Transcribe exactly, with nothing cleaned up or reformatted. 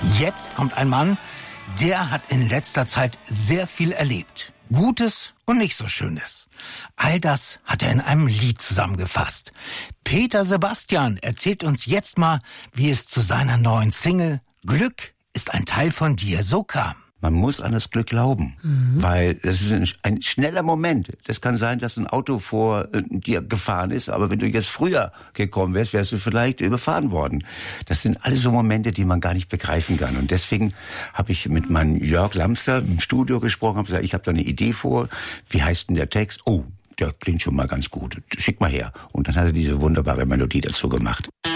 Jetzt kommt ein Mann, der hat in letzter Zeit sehr viel erlebt. Gutes und nicht so Schönes. All das hat er in einem Lied zusammengefasst. Peter Sebastian erzählt uns jetzt mal, wie es zu seiner neuen Single Glück ist ein Teil von dir so kam. Man muss an das Glück glauben, mhm. weil das ist ein, ein schneller Moment. Das kann sein, dass ein Auto vor äh, dir gefahren ist, aber wenn du jetzt früher gekommen wärst, wärst du vielleicht überfahren worden. Das sind alles so Momente, die man gar nicht begreifen kann. Und deswegen habe ich mit meinem Jörg Lamster im Studio gesprochen, habe gesagt, ich habe da eine Idee vor. Wie heißt denn der Text? Oh, der klingt schon mal ganz gut. Schick mal her. Und dann hat er diese wunderbare Melodie dazu gemacht.